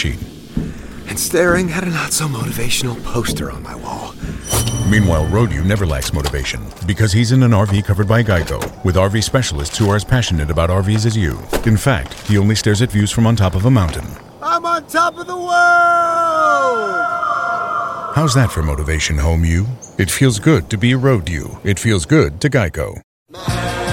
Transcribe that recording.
machine. And staring at a not-so-motivational poster on my wall. Meanwhile, Road-U never lacks motivation because he's in an RV covered by Geico, with RV specialists who are as passionate about RVs as you. In fact, he only stares at views from on top of a mountain. I'm on top of the world! How's that for motivation, home you? It feels good to be Road-U. It feels good to Geico.